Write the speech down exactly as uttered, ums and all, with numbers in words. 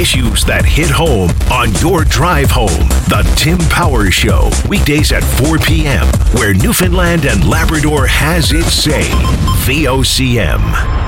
Issues that hit home on your drive home. The Tim Powers Show, weekdays at four p.m., where Newfoundland and Labrador has its say. V O C M.